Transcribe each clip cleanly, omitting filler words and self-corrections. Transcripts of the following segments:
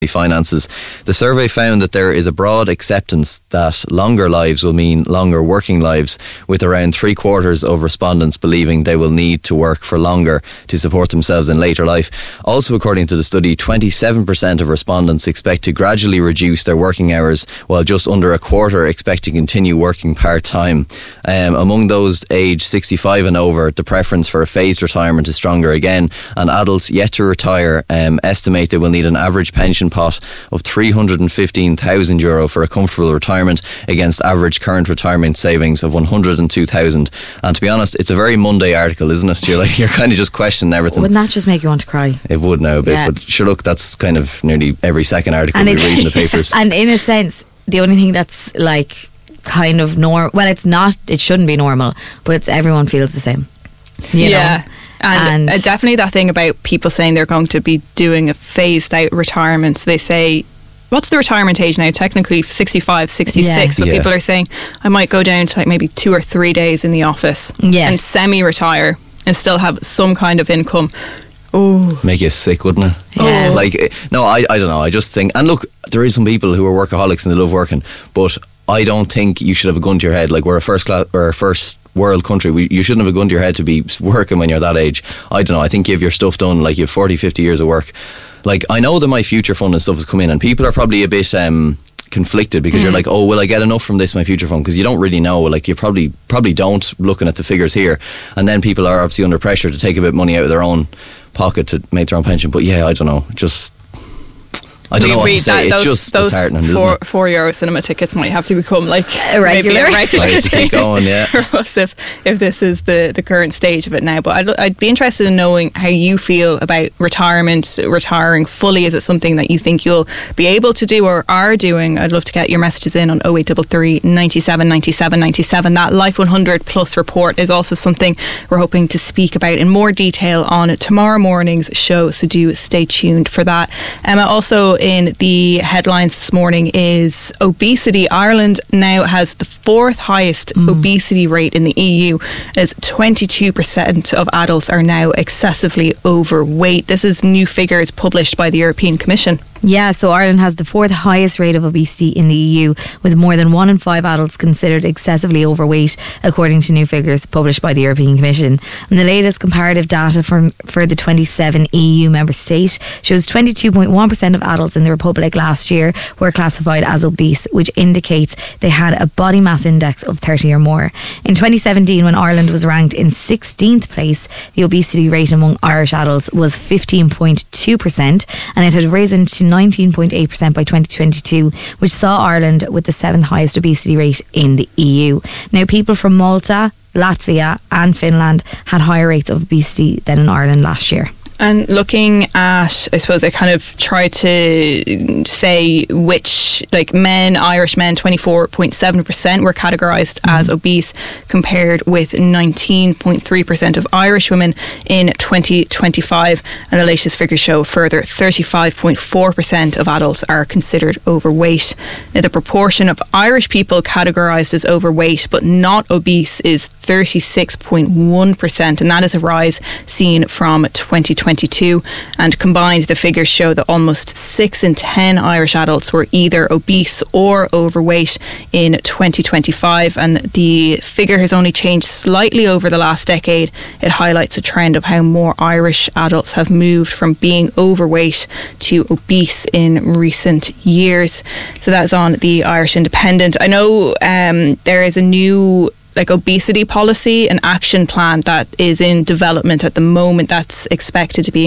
finances. The survey found that there is a broad acceptance that longer lives will mean longer working lives, with around 3/4 of respondents believing they will need to work for longer to support themselves in later life. Also, according to the study, 27% of respondents expect to gradually reduce their working hours, while just under a quarter expect to continue working part-time. Among those aged 65 and over, the preference for a phased retirement is stronger again, and adults yet to retire estimate they will need an average pension pot of €315,000 for a comfortable retirement, against average current retirement savings of €102,000. And to be honest, it's a very Monday article, isn't it? You're kind of just questioning everything. Wouldn't that just make you want to cry? It would now a bit, but sure, look, that's kind of nearly every second article we read in the papers. And in a sense, the only thing that's like kind of normal, well, it's not, it shouldn't be normal, but it's everyone feels the same. You know? And definitely that thing about people saying they're going to be doing a phased out retirement. So they say, what's the retirement age now? Technically 65, 66, but people are saying I might go down to like maybe 2 or 3 days in the office and semi-retire and still have some kind of income. Oh, make you sick, wouldn't it? Yeah. I don't know. I just think, and look, there is some people who are workaholics and they love working, but I don't think you should have a gun to your head. Like, we're a first world country. You shouldn't have a gun to your head to be working when you're that age. I don't know. I think you have your stuff done. Like, you have 40, 50 years of work. Like, I know that my future fund and stuff has come in, and people are probably a bit conflicted, because you're like, oh, will I get enough from this, my future fund? Because you don't really know. Like, you probably don't, looking at the figures here. And then people are obviously under pressure to take a bit of money out of their own pocket to make their own pension. But yeah, I don't know. I don't know what to say. It's just disheartening, isn't it? €4 cinema tickets might have to become like a regular to keep going, for us if this is the current stage of it now. But I'd be interested in knowing how you feel about retiring fully. Is it something that you think you'll be able to do or are doing? I'd love to get your messages in on 0833 97 97 97. That Life 100 Plus report is also something we're hoping to speak about in more detail on tomorrow morning's show, so do stay tuned for that. Emma, also in the headlines this morning is obesity. Ireland now has the 4th highest obesity rate in the EU, as 22% of adults are now excessively overweight. This is new figures published by the European Commission. Yeah, so Ireland has the 4th highest rate of obesity in the EU, with more than 1 in 5 adults considered excessively overweight, according to new figures published by the European Commission. And the latest comparative data for the 27 EU member states shows 22.1% of adults in the Republic last year were classified as obese, which indicates they had a body mass index of 30 or more. In 2017, when Ireland was ranked in 16th place, the obesity rate among Irish adults was 15.2%, and it had risen to 19.8% by 2022, which saw Ireland with the 7th highest obesity rate in the EU. Now, people from Malta, Latvia and Finland had higher rates of obesity than in Ireland last year. And looking at, I suppose they kind of try to say which, like Irish men, 24.7% were categorised as obese, compared with 19.3% of Irish women in 2025. And the latest figures show further 35.4% of adults are considered overweight. Now, the proportion of Irish people categorised as overweight but not obese is 36.1%, and that is a rise seen from 2022. And combined, the figures show that almost 6 in 10 Irish adults were either obese or overweight in 2025, and the figure has only changed slightly over the last decade. It highlights a trend of how more Irish adults have moved from being overweight to obese in recent years. So that's on the Irish Independent. I know there is a new obesity policy and action plan that is in development at the moment, that's expected to be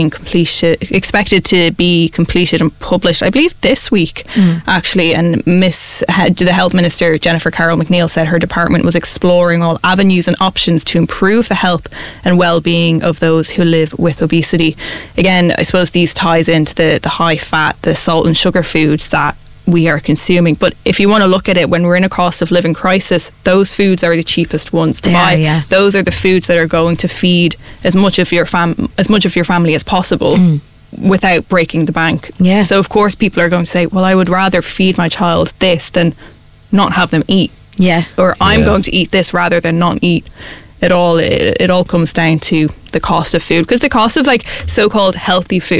completed and published, I believe, this week actually. And the Health Minister Jennifer Carroll McNeil said her department was exploring all avenues and options to improve the health and well-being of those who live with obesity. Again, I suppose these ties into the high fat, the salt and sugar foods that we are consuming. But if you want to look at it, when we're in a cost of living crisis, those foods are the cheapest ones to buy. Yeah. Those are the foods that are going to feed as much of your family as possible without breaking the bank. Yeah. So of course people are going to say, well, I would rather feed my child this than not have them eat. Yeah. Or I'm going to eat this rather than not eat. It all comes down to the cost of food, because the cost of so-called healthy food,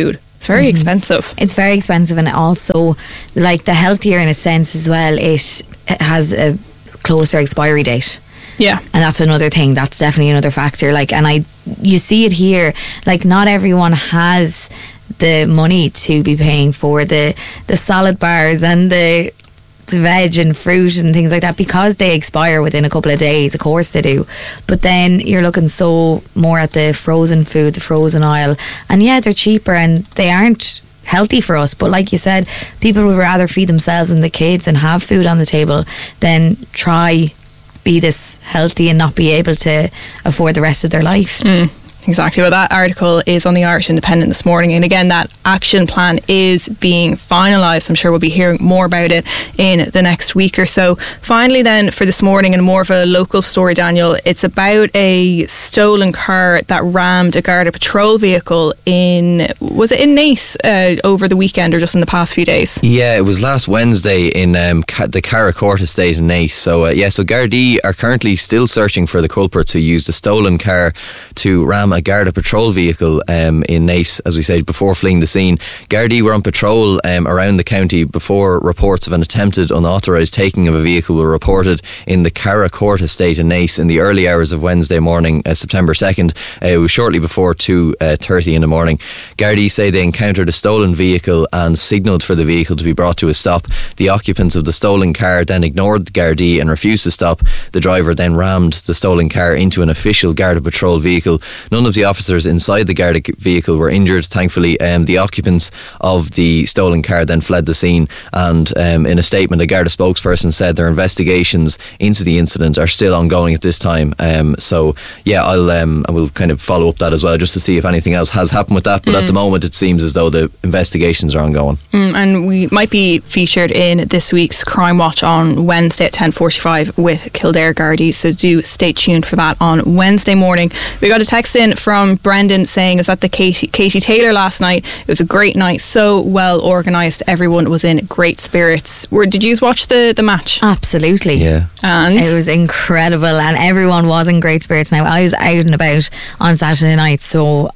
It's very expensive. It's very expensive, and also, like, the healthier in a sense as well, it has a closer expiry date. Yeah. And that's another thing. That's definitely another factor. Like, and you see it here. Like, not everyone has the money to be paying for the salad bars and the veg and fruit and things like that, because they expire within a couple of days. Of course they do. But then you're looking so more at the frozen food, the frozen aisle, and yeah, they're cheaper and they aren't healthy for us. But like you said, people would rather feed themselves and the kids and have food on the table than try be this healthy and not be able to afford the rest of their life. Exactly. Well, that article is on the Irish Independent this morning, and again, that action plan is being finalised. I'm sure we'll be hearing more about it in the next week or so. Finally then, for this morning, and more of a local story, Daniel, it's about a stolen car that rammed a Garda patrol vehicle was it in Naas over the weekend or just in the past few days? Yeah, it was last Wednesday in the Carracourt estate in Naas. So Gardaí are currently still searching for the culprits who used a stolen car to ram a Garda patrol vehicle in Naas, as we said, before fleeing the scene. Gardaí were on patrol around the county before reports of an attempted unauthorised taking of a vehicle were reported in the Carracourt estate in Naas in the early hours of Wednesday morning, September 2nd. It was shortly before 2:30 in the morning. Gardaí say they encountered a stolen vehicle and signalled for the vehicle to be brought to a stop. The occupants of the stolen car then ignored the Gardaí and refused to stop. The driver then rammed the stolen car into an official Garda patrol vehicle. None of the officers inside the Garda vehicle were injured, thankfully. The occupants of the stolen car then fled the scene, and in a statement, a Garda spokesperson said their investigations into the incident are still ongoing at this time. I will kind of follow up that as well, just to see if anything else has happened with that. But at the moment, it seems as though the investigations are ongoing. And we might be featured in this week's Crime Watch on Wednesday at 10:45 with Kildare Gardaí, so do stay tuned for that on Wednesday morning. We got a text in from Brendan saying it was at the Katie Taylor last night. It was a great night, so well organised. Everyone was in great spirits. Did you watch the match? Absolutely. Yeah. And it was incredible, and everyone was in great spirits. Now, I was out and about on Saturday night, so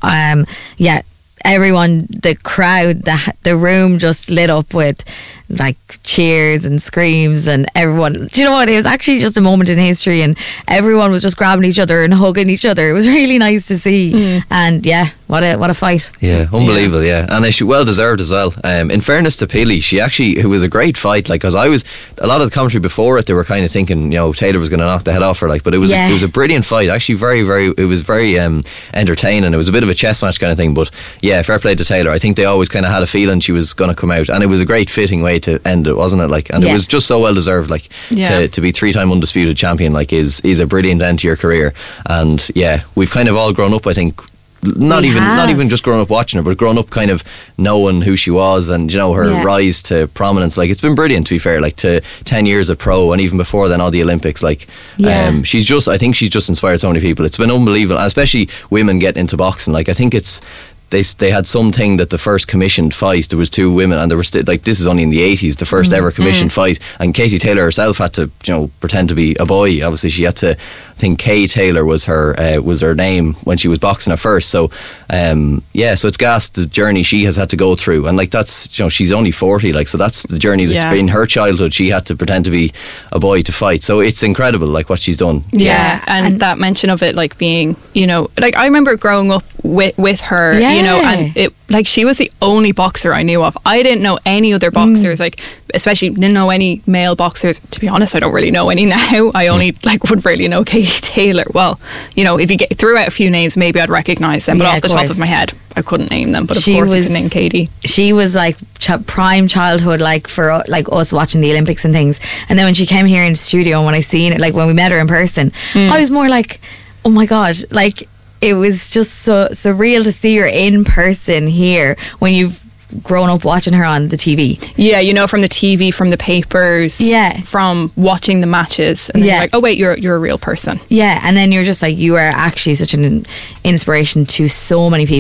everyone, the crowd, the room just lit up with like cheers and screams, and everyone, do you know what, it was actually just a moment in history, and everyone was just grabbing each other and hugging each other. It was really nice to see. And yeah, what a fight. Yeah, unbelievable. Yeah, and she well deserved as well. In fairness to Pili, it was a great fight. Like, because I was, a lot of the commentary before it, they were kind of thinking, Taylor was going to knock the head off her, like, but it was a brilliant fight. Actually, it was very entertaining. It was a bit of a chess match kind of thing, but yeah, fair play to Taylor. I think they always kind of had a feeling she was going to come out, and it was a great fitting way to end it, wasn't it? Like, and it was just so well deserved. Like, to be 3-time undisputed champion, like, is a brilliant end to your career. And yeah, we've kind of all grown up, I think. Not even just grown up watching her, but grown up kind of knowing who she was, and her rise to prominence. Like, it's been brilliant, to be fair, like, to 10 years of pro, and even before then all the Olympics. Like, I think she's just inspired so many people. It's been unbelievable, especially women getting into boxing. Like, I think it's they had something that the first commissioned fight, there was 2 women, and there was like, this is only in the 80s, the first ever commissioned fight, and Katie Taylor herself had to pretend to be a boy. Obviously she had to, I think Kay Taylor was her name when she was boxing at first. So so it's gas the journey she has had to go through, and like, that's, she's only 40, like, so that's the journey that in her childhood she had to pretend to be a boy to fight. So it's incredible, like, what she's done. And that mention of it, like, being, like, I remember growing up with her, and it, like, she was the only boxer I knew of. I didn't know any other boxers, like, especially didn't know any male boxers. To be honest, I don't really know any now. I only would really know Katie Taylor. Well, if you threw out a few names, maybe I'd recognise them, but off the top of my head, I couldn't name them. But of course I could name Katie. She was like prime childhood, like, for like us watching the Olympics and things. And then when she came here in the studio, and when I seen it, like, when we met her in person, I was more like, oh my God, like, it was just so surreal to see her in person here when you've grown up watching her on the TV. Yeah, from the TV, from the papers, from watching the matches, and then you're like, oh wait, you're a real person. Yeah, and then you're just like, you are actually such an inspiration to so many people.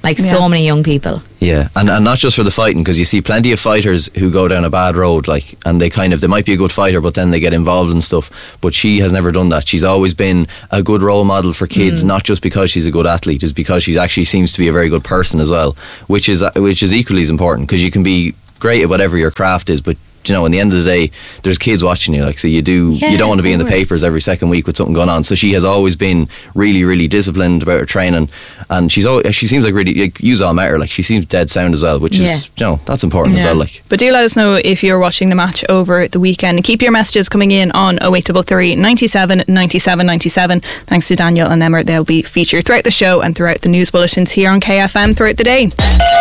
Like so many young people. Yeah, and not just for the fighting, because you see plenty of fighters who go down a bad road, like, and they might be a good fighter, but then they get involved in stuff. But she has never done that. She's always been a good role model for kids, not just because she's a good athlete, it's because she actually seems to be a very good person as well, which is equally as important, because you can be great at whatever your craft is, but you know, in the end of the day, there's kids watching you. Like, so you don't want to be in the papers every second week with something going on. So she has always been really, really disciplined about her training, and she seems like really, like, you all met her, like, she seems dead sound as well, which is, you know, that's important as well. Like, but do let us know if you're watching the match over the weekend, and keep your messages coming in on 08333 97 97 97. Thanks to Daniel and Emma, they'll be featured throughout the show and throughout the news bulletins here on KFM throughout the day.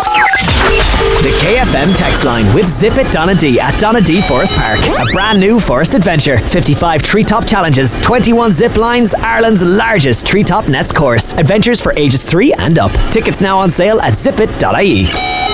The KFM text line with Zip It Donadee at Donadee Forest Park. A brand new forest adventure. 55 treetop challenges, 21 zip lines, Ireland's largest treetop nets course. Adventures for ages 3 and up. Tickets now on sale at zipit.ie.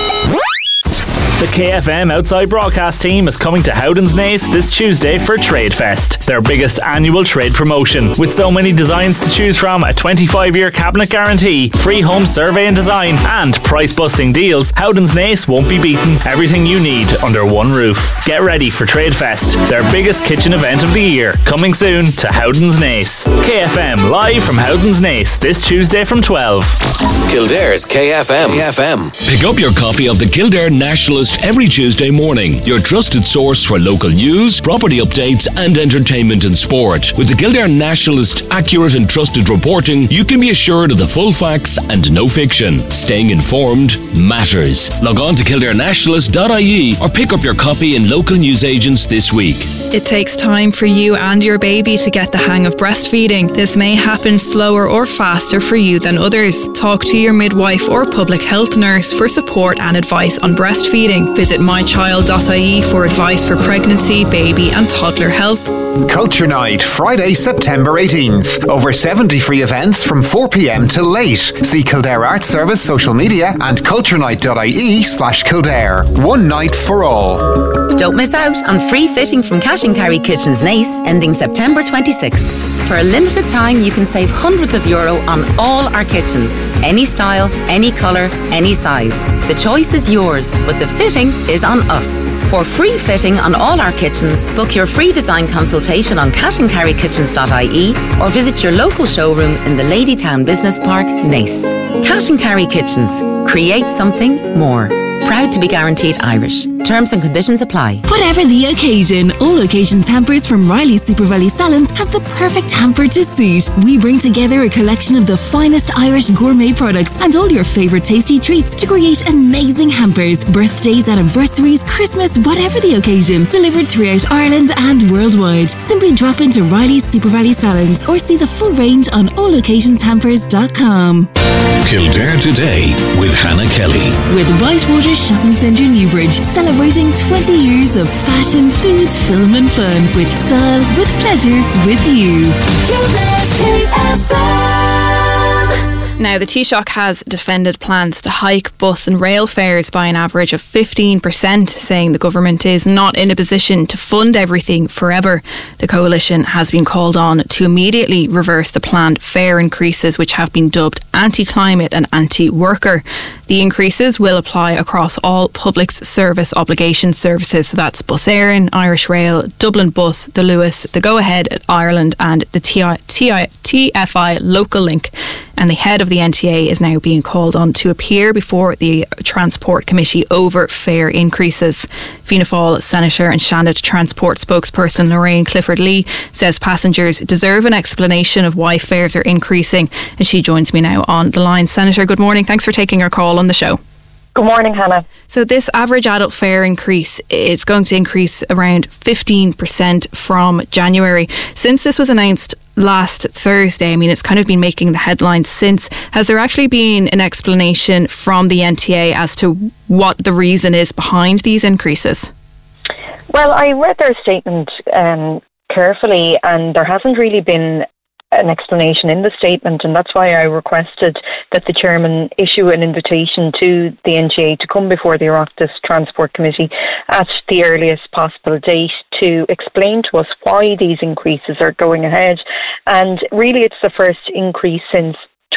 The KFM Outside Broadcast team is coming to Howden's Nace this Tuesday for Trade Fest, their biggest annual trade promotion. With so many designs to choose from, a 25-year cabinet guarantee, free home survey and design, and price-busting deals, Howden's Nace won't be beaten. Everything you need under one roof. Get ready for Trade Fest, their biggest kitchen event of the year. Coming soon to Howden's Nace. KFM live from Howden's Nace this Tuesday from 12. Kildare's KFM. Pick up your copy of the Kildare Nationalist every Tuesday morning, your trusted source for local news, property updates and entertainment and sport. With the Kildare Nationalist accurate and trusted reporting, you can be assured of the full facts and no fiction. Staying informed matters. Log on to kildarenationalist.ie or pick up your copy in local newsagents this week. It takes time for you and your baby to get the hang of breastfeeding. This may happen slower or faster for you than others. Talk to your midwife or public health nurse for support and advice on breastfeeding. Visit mychild.ie for advice for pregnancy, baby and toddler health. Culture Night, Friday, September 18th. Over 70 free events from 4 p.m. till late. See Kildare Arts Service social media and culturenight.ie/Kildare. One night for all. Don't miss out on free fitting from Cash & Carry Kitchens Nace, ending September 26th. For a limited time, you can save hundreds of euro on all our kitchens. Any style, any colour, any size. The choice is yours, but the fitting is on us. For free fitting on all our kitchens, book your free design consultation on cashandcarrykitchens.ie or visit your local showroom in the Ladytown Business Park, Nace. Cash & Carry Kitchens. Create something more. Proud to be guaranteed Irish. Terms and conditions apply. Whatever the occasion, All Occasions Hampers from Riley's Super Valley Salons has the perfect hamper to suit. We bring together a collection of the finest Irish gourmet products and all your favourite tasty treats to create amazing hampers. Birthdays, anniversaries, Christmas, whatever the occasion. Delivered throughout Ireland and worldwide. Simply drop into Riley's Super Valley Salons or see the full range on allocasionshampers.com. Kildare Today with Hannah Kelly. With Whitewater Shopping Centre Newbridge, celebrating 20 years of fashion, food, film and fun. With style, with pleasure, with you. Now, the Taoiseach has defended plans to hike bus and rail fares by an average of 15%, saying the government is not in a position to fund everything forever. The coalition has been called on to immediately reverse the planned fare increases, which have been dubbed anti-climate and anti-worker. The increases will apply across all public service obligation services, so that's Bus Éireann, Irish Rail, Dublin Bus, the Luas, the Go Ahead Ireland and the TFI Local Link. And the head of the NTA is now being called on to appear before the Transport Committee over fare increases. Fianna Fáil Senator and Shannon Transport spokesperson Lorraine Clifford-Lee says passengers deserve an explanation of why fares are increasing, and she joins me now on the line. Senator, good morning. Thanks for taking our call on the show. Good morning, Hannah. So this average adult fare increase, it's going to increase around 15% from January. Since this was announced last Thursday, I mean, it's kind of been making the headlines since. Has there actually been an explanation from the NTA as to what the reason is behind these increases? Well, I read their statement carefully, and there hasn't really been an explanation in the statement, and that's why I requested that the chairman issue an invitation to the NTA to come before the Oireachtas Transport Committee at the earliest possible date to explain to us why these increases are going ahead. And really it's the first increase since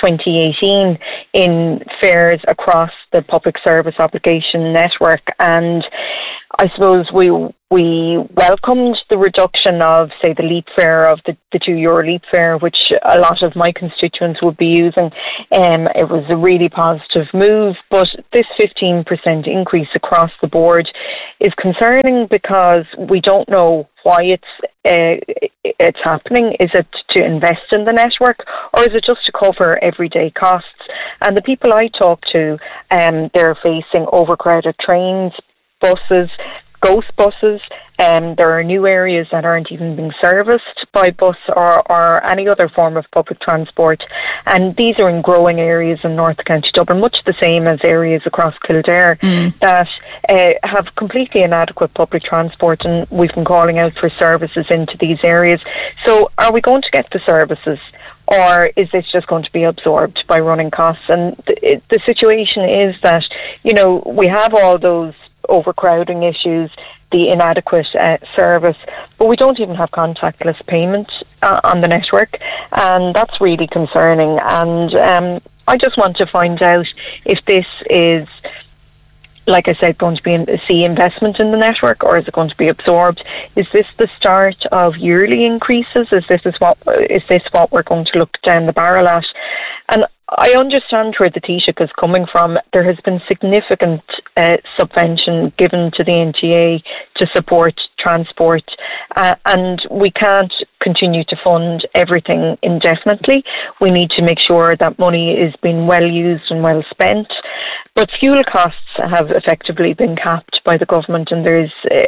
2018 in fares across the public service obligation network, and I suppose we welcomed the reduction of, say, the leap fare of the €2 leap fare, which a lot of my constituents would be using. It was a really positive move, but this 15% increase across the board is concerning because we don't know why it's happening. Is it to invest in the network, or is it just to cover everyday costs? And the people I talk to, they're facing overcrowded trains, buses, ghost buses. There are new areas that aren't even being serviced by bus or any other form of public transport. And these are in growing areas in North County Dublin, much the same as areas across Kildare that have completely inadequate public transport, and we've been calling out for services into these areas. So are we going to get the services, or is this just going to be absorbed by running costs? And the situation is that, we have all those overcrowding issues, the inadequate service, but we don't even have contactless payment on the network, and that's really concerning. And I just want to find out if this is, like I said, going to be see investment in the network, or is it going to be absorbed? Is this the start of yearly increases? Is this what we're going to look down the barrel at? And I understand where the Taoiseach is coming from. There has been significant subvention given to the NTA to support transport, and we can't continue to fund everything indefinitely. We need to make sure that money is being well used and well spent. But fuel costs have effectively been capped by the government, and there's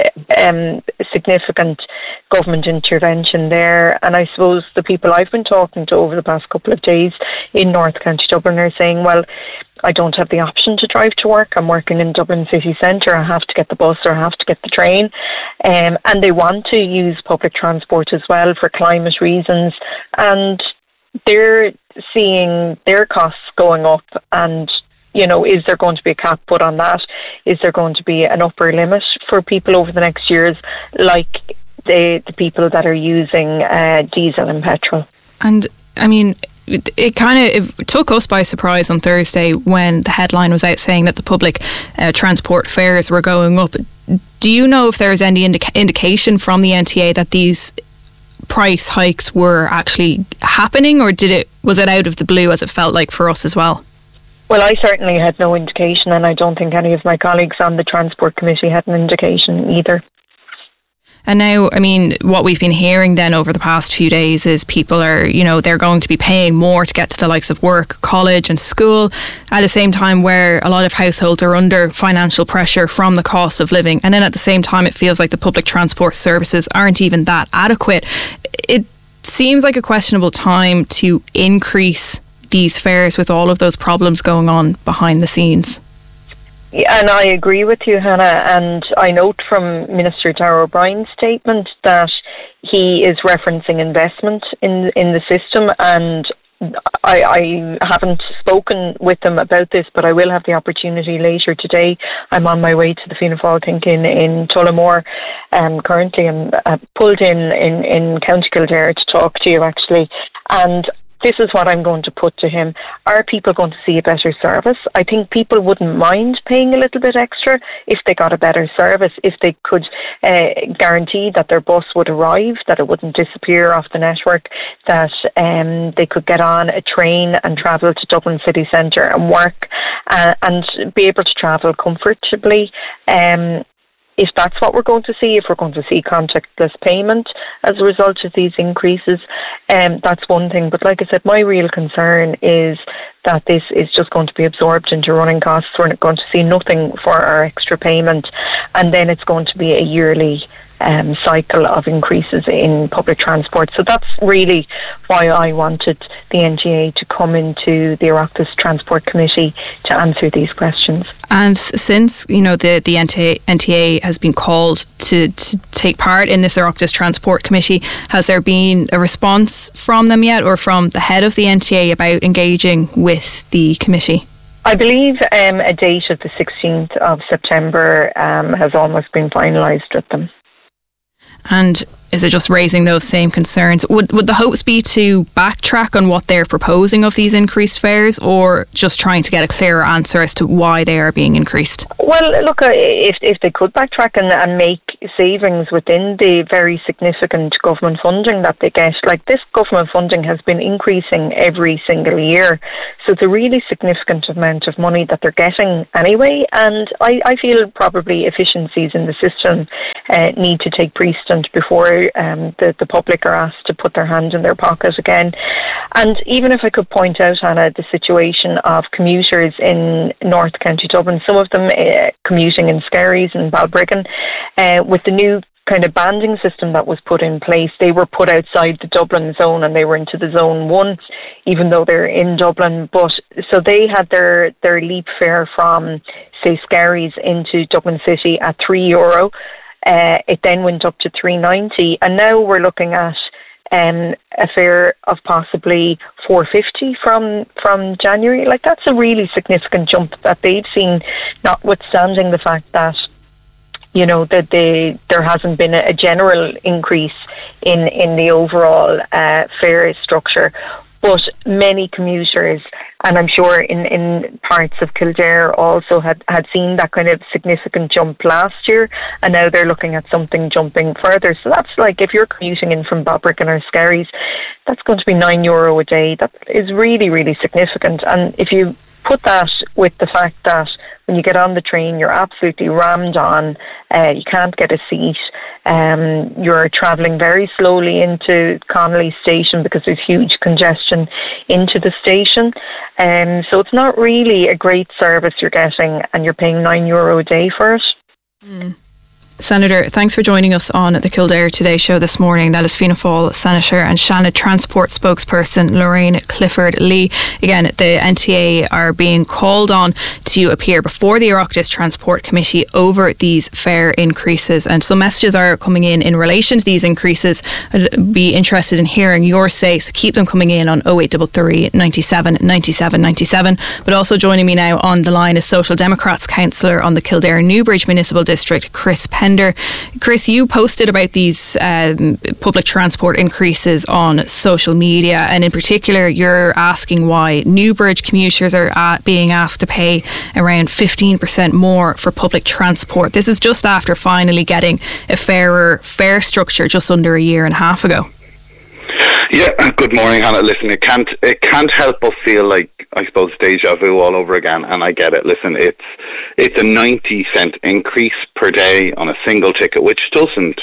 significant government intervention there. And I suppose the people I've been talking to over the past couple of days in North County Dublin are saying, well, I don't have the option to drive to work. I'm working in Dublin city centre. I have to get the bus or I have to get the train. And they want to use public transport as well for climate reasons. And they're seeing their costs going up, and is there going to be a cap put on that? Is there going to be an upper limit for people over the next years, like the people that are using diesel and petrol? And I mean, it took us by surprise on Thursday when the headline was out saying that the public transport fares were going up. Do you know if there's any indication from the NTA that these price hikes were actually happening, or was it out of the blue, as it felt like for us as well? Well, I certainly had no indication, and I don't think any of my colleagues on the Transport Committee had an indication either. And now, I mean, what we've been hearing then over the past few days is people are, they're going to be paying more to get to the likes of work, college and school, at the same time where a lot of households are under financial pressure from the cost of living. And then at the same time, it feels like the public transport services aren't even that adequate. It seems like a questionable time to increase these fares with all of those problems going on behind the scenes. Yeah, and I agree with you, Hannah, and I note from Minister Darragh O'Brien's statement that he is referencing investment in the system, and I haven't spoken with them about this, but I will have the opportunity later today. I'm on my way to the Fianna Fáil Think in Tullamore currently, and pulled in County Kildare to talk to you actually, and this is what I'm going to put to him. Are people going to see a better service? I think people wouldn't mind paying a little bit extra if they got a better service, if they could guarantee that their bus would arrive, that it wouldn't disappear off the network, that they could get on a train and travel to Dublin city centre and work and be able to travel comfortably. If that's what we're going to see, if we're going to see contactless payment as a result of these increases, that's one thing. But like I said, my real concern is that this is just going to be absorbed into running costs. We're not going to see nothing for our extra payment, and then it's going to be a yearly cycle of increases in public transport. So that's really why I wanted the NTA to come into the Oireachtas Transport Committee to answer these questions. And since the NTA has been called to take part in this Oireachtas Transport Committee, has there been a response from them yet, or from the head of the NTA about engaging with the committee? I believe a date of the 16th of September has almost been finalised with them. And is it just raising those same concerns? Would the hopes be to backtrack on what they're proposing of these increased fares, or just trying to get a clearer answer as to why they are being increased? Well, look, if they could backtrack and make savings within the very significant government funding that they get, like this government funding has been increasing every single year, so it's a really significant amount of money that they're getting anyway, and I feel probably efficiencies in the system need to take precedent before the public are asked to put their hand in their pocket again. And even if I could point out, Hannah, the situation of commuters in North County Dublin, some of them commuting in Skerries and Balbriggan, with the new kind of banding system that was put in place, they were put outside the Dublin zone and they were into the zone 1, even though they're in Dublin. But so they had their leap fare from, say, Skerries into Dublin City at €3. It then went up to $3.90, and now we're looking at a fare of possibly $4.50 from January. Like, that's a really significant jump that they've seen, notwithstanding the fact that, you know, that there hasn't been a general increase in the overall fare structure. But many commuters, and I'm sure in parts of Kildare also had seen that kind of significant jump last year, and now they're looking at something jumping further. So that's like, if you're commuting in from Balbriggan or Skerries, that's going to be €9 a day. That is really, really significant. And if you put that with the fact that when you get on the train, you're absolutely rammed on, you can't get a seat, you're travelling very slowly into Connolly Station because there's huge congestion into the station. So it's not really a great service you're getting, and you're paying €9 a day for it. Mm. Senator, thanks for joining us on the Kildare Today show this morning. That is Fianna Fáil Senator and Shannon Transport spokesperson Lorraine Clifford-Lee. Again, the NTA are being called on to appear before the Oireachtas Transport Committee over these fare increases, and some messages are coming in relation to these increases. I'd be interested in hearing your say, so keep them coming in on 0833 97 97 97. But also joining me now on the line is Social Democrats councillor on the Kildare Newbridge Municipal District, Chris Pender. Chris, you posted about these public transport increases on social media, and in particular you're asking why Newbridge commuters are being asked to pay around 15% more for public transport. This is just after finally getting a fairer fare structure just under a year and a half ago. Yeah, good morning, Hannah. Listen, it can't help but feel like, I suppose, deja vu all over again, and I get it. Listen, it's a 90-cent increase per day on a single ticket, which doesn't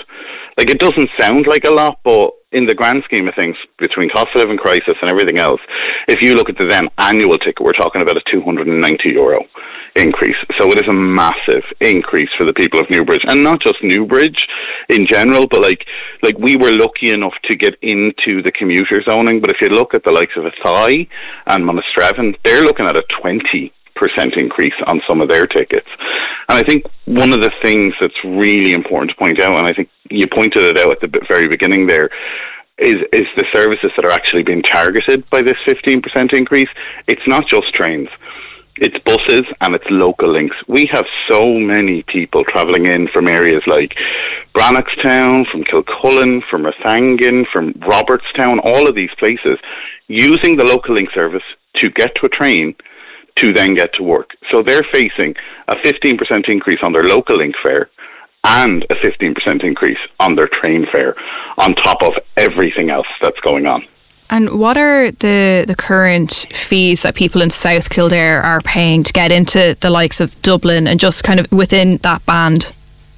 sound like a lot, but in the grand scheme of things, between cost of living crisis and everything else, if you look at the then annual ticket, we're talking about a €290 increase. So it is a massive increase for the people of Newbridge, and not just Newbridge in general, but like we were lucky enough to get into the commuter zoning. But if you look at the likes of Athy and Monasterevin, they're looking at a 20% increase on some of their tickets. And I think one of the things that's really important to point out, and I think you pointed it out at the very beginning there, is the services that are actually being targeted by this 15% increase. It's not just trains. It's buses and it's local links. We have so many people travelling in from areas like Brannockstown, from Kilcullen, from Rathangan, from Robertstown, all of these places, using the local link service to get to a train to then get to work. So they're facing a 15% increase on their local link fare and a 15% increase on their train fare on top of everything else that's going on. And what are the current fees that people in South Kildare are paying to get into the likes of Dublin and just kind of within that band?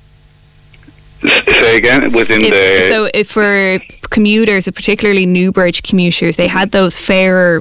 Say again, So if for commuters, particularly Newbridge commuters, they had those fare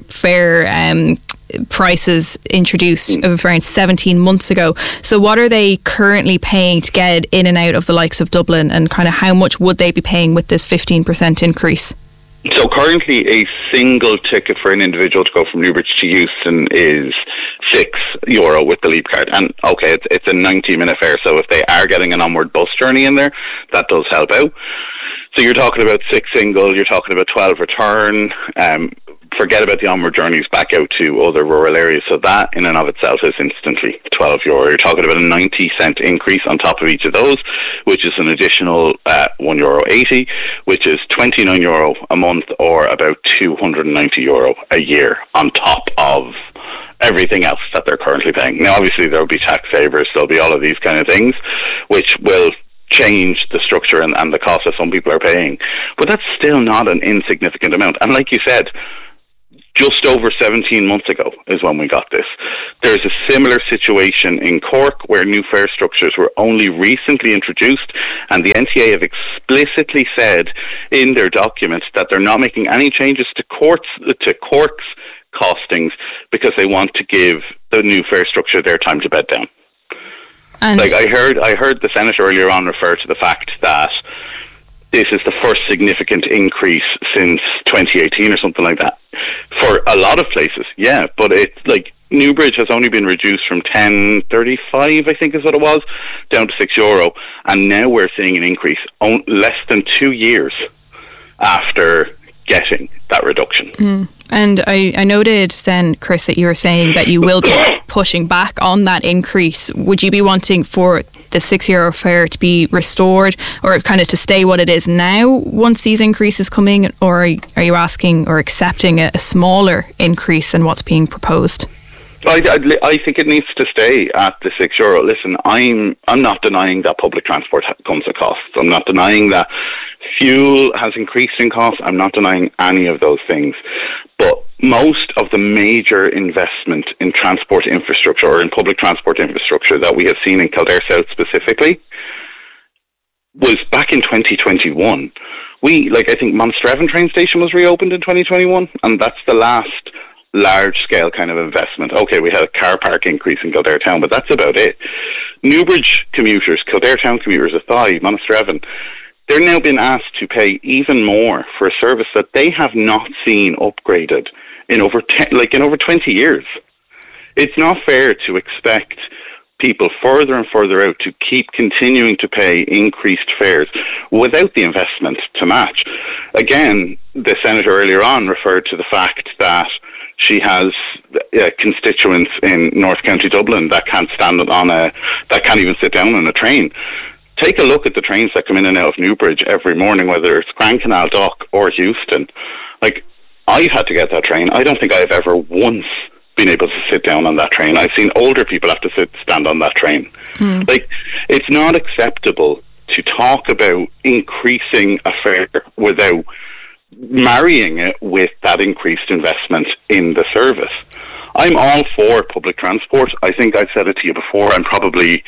prices introduced of around 17 months ago. So what are they currently paying to get in and out of the likes of Dublin, and kind of how much would they be paying with this 15% increase? So currently a single ticket for an individual to go from Newbridge to Euston is €6 with the Leap card. And okay, it's a 90-minute fare, so if they are getting an onward bus journey in there, that does help out. So you're talking about 6 single, you're talking about 12 return, forget about the onward journeys back out to other rural areas. So that in and of itself is instantly €12. You're talking about a 90-cent increase on top of each of those, which is an additional €1.80, which is €29 a month, or about €290 a year on top of everything else that they're currently paying. Now, obviously, there will be tax savers, there'll be all of these kind of things, which will change the structure and the cost that some people are paying. But that's still not an insignificant amount. And like you said, just over 17 months ago is when we got this. There's a similar situation in Cork where new fare structures were only recently introduced, and the NTA have explicitly said in their documents that they're not making any changes to Cork's costings because they want to give the new fare structure their time to bed down. And like I heard the Senator earlier on refer to the fact that this is the first significant increase since 2018 or something like that. For a lot of places, yeah, but it's like Newbridge has only been reduced from €10.35, I think is what it was, down to €6, and now we're seeing an increase less than 2 years after getting that reduction. Mm. And I noted then, Chris, that you were saying that you will be pushing back on that increase. Would you be wanting for the €6 fare to be restored, or kind of to stay what it is now once these increases come in, or are you asking or accepting a smaller increase than what's being proposed? I think it needs to stay at the €6. Listen, I'm not denying that public transport comes at costs. I'm not denying that fuel has increased in cost. I'm not denying any of those things. But most of the major investment in transport infrastructure, or in public transport infrastructure, that we have seen in Kildare South specifically was back in 2021. I think Monasterevin train station was reopened in 2021, and that's the last large-scale kind of investment. Okay, we had a car park increase in Kildare Town, but that's about it. Newbridge commuters, Kildare Town commuters, Athy, Monasterevin, they're now being asked to pay even more for a service that they have not seen upgraded in over 20 years. It's not fair to expect people further and further out to keep continuing to pay increased fares without the investment to match. Again, the Senator earlier on referred to the fact that she has constituents in North County Dublin that can't that can't even sit down on a train. Take a look at the trains that come in and out of Newbridge every morning, whether it's Grand Canal Dock or Houston. Like, I've had to get that train. I don't think I've ever once been able to sit down on that train. I've seen older people have to stand on that train. Mm. Like, it's not acceptable to talk about increasing a fare without marrying it with that increased investment in the service. I'm all for public transport. I think I've said it to you before. I'm probably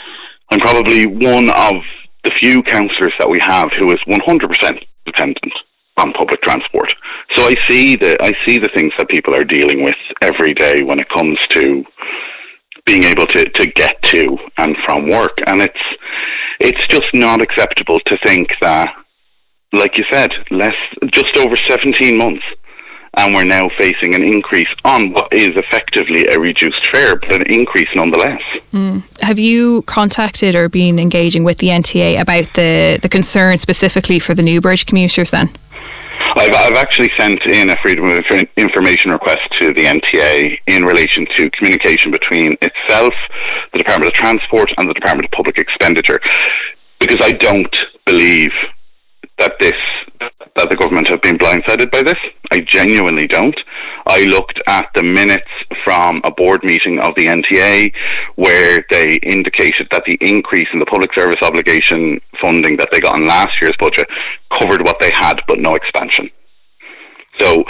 one of the few councillors that we have who is 100% dependent on public transport. So I see the things that people are dealing with every day when it comes to being able to get to and from work, and it's just not acceptable to think that, like you said, just over 17 months, and we're now facing an increase on what is effectively a reduced fare, but an increase nonetheless. Mm. Have you contacted or been engaging with the NTA about the concern specifically for the Newbridge commuters then? I've actually sent in a Freedom of Information request to the NTA in relation to communication between itself, the Department of Transport and the Department of Public Expenditure, because I don't believe that the government have been blindsided by this. I genuinely don't. I looked at the minutes from a board meeting of the NTA where they indicated that the increase in the public service obligation funding that they got in last year's budget covered what they had, but no expansion. So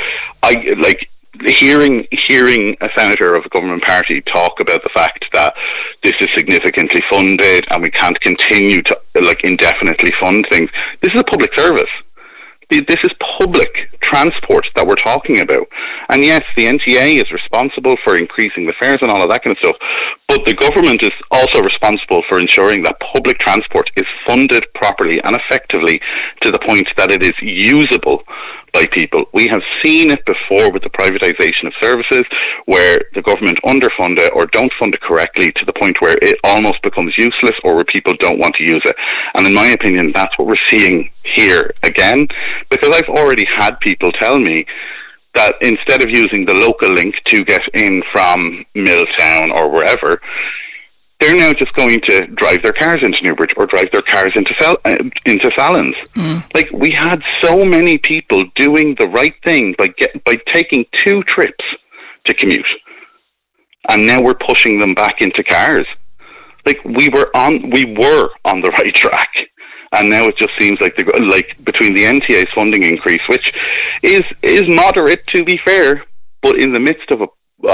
hearing a senator of a government party talk about the fact that this is significantly funded and we can't continue to indefinitely fund things. This is a public service. This is public transport that we're talking about. And yes, the NTA is responsible for increasing the fares and all of that kind of stuff, but the government is also responsible for ensuring that public transport is funded properly and effectively to the point that it is usable by people. We have seen it before with the privatisation of services where the government underfund it or don't fund it correctly to the point where it almost becomes useless or where people don't want to use it. And in my opinion, that's what we're seeing here again, because I've already had people tell me that instead of using the local link to get in from Milltown or wherever, they're now just going to drive their cars into Newbridge or drive their cars into Fallons. Like, we had so many people doing the right thing by taking 2 trips to commute, and now we're pushing them back into cars. Like, we were on the right track. And now it just seems like between the NTA's funding increase, which is moderate to be fair, but in the midst of a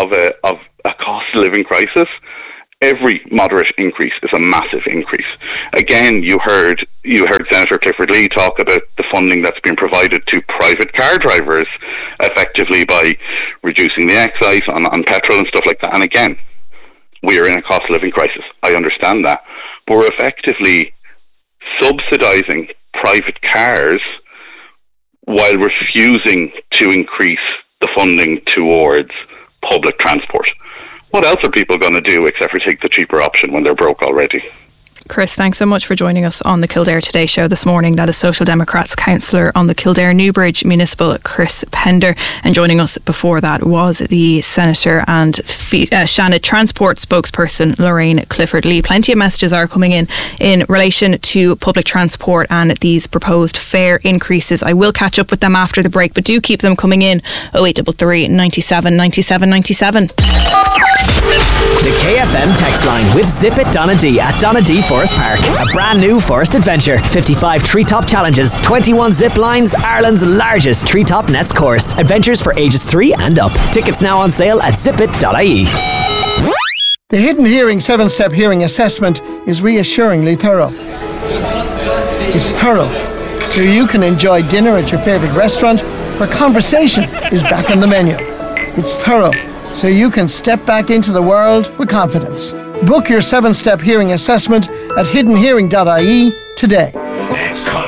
cost of living crisis, every moderate increase is a massive increase. Again, you heard Senator Clifford Lee talk about the funding that's been provided to private car drivers, effectively by reducing the excise on petrol and stuff like that. And again, we are in a cost of living crisis. I understand that, but we're effectively subsidising private cars while refusing to increase the funding towards public transport. What else are people going to do except for take the cheaper option when they're broke already? Chris, thanks so much for joining us on the Kildare Today show this morning. That is Social Democrats councillor on the Kildare Newbridge Municipal, Chris Pender. And joining us before that was the Senator and Shannon Transport spokesperson, Lorraine Clifford Lee. Plenty of messages are coming in relation to public transport and these proposed fare increases. I will catch up with them after the break, but do keep them coming in. 0833 97 97 97. The KFM text line with Zip It Donna D at Donna D Forest Park. A brand new forest adventure. 55 treetop challenges, 21 zip lines, Ireland's largest treetop nets course. Adventures for ages 3 and up. Tickets now on sale at zipit.ie. The Hidden Hearing 7-step hearing assessment is reassuringly thorough. It's thorough, so you can enjoy dinner at your favourite restaurant where conversation is back on the menu. It's thorough, so you can step back into the world with confidence. Book your 7-step hearing assessment at hiddenhearing.ie today. It's